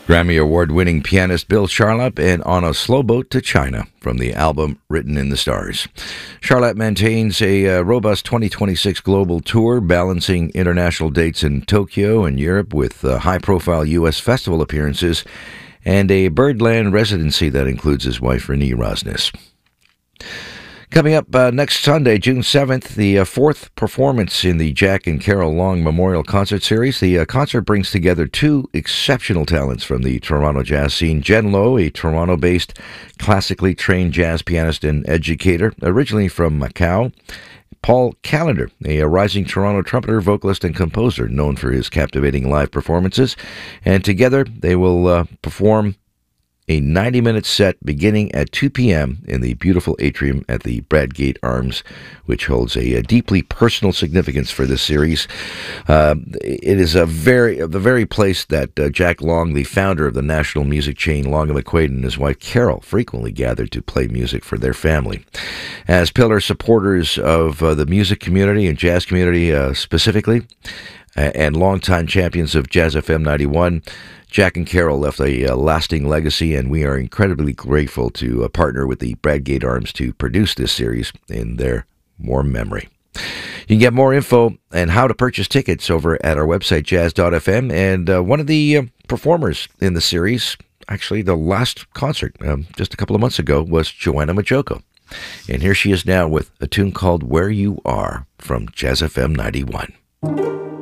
Grammy Award-winning pianist Bill Charlap and On a Slow Boat to China from the album Written in the Stars. Charlap maintains a robust 2026 global tour, balancing international dates in Tokyo and Europe with high-profile U.S. festival appearances and a Birdland residency that includes his wife, Renee Rosnes. Coming up next Sunday, June 7th, the fourth performance in the Jack and Carol Long Memorial Concert Series. The concert brings together two exceptional talents from the Toronto jazz scene. Jen Lowe, a Toronto-based classically trained jazz pianist and educator, originally from Macau. Paul Callender, a rising Toronto trumpeter, vocalist, and composer known for his captivating live performances. And together they will perform a 90-minute set beginning at 2 p.m. in the beautiful atrium at the Bradgate Arms, which holds a deeply personal significance for this series. It is the very place that Jack Long, the founder of the national music chain Long & McQuaid, and his wife Carol frequently gathered to play music for their family. As pillar supporters of the music community and jazz community specifically, and longtime champions of Jazz FM 91, Jack and Carol left a lasting legacy, and we are incredibly grateful to partner with the Bradgate Arms to produce this series in their warm memory. You can get more info and how to purchase tickets over at our website, jazz.fm, and one of the performers in the series, actually the last concert just a couple of months ago, was Joanna Majoko. And here she is now with a tune called Where You Are from Jazz FM 91.